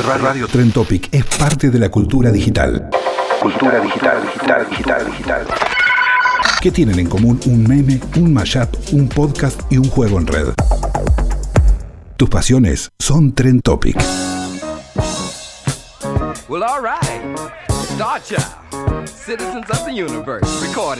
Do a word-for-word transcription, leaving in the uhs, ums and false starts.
Radio Trend Topic es parte de la cultura digital. Cultura digital, digital, digital, digital. ¿Qué tienen en común un meme, un mashup, un podcast y un juego en red? Tus pasiones son Trend Topic. Well, all right. Star Child, Citizens of the Universe, recording.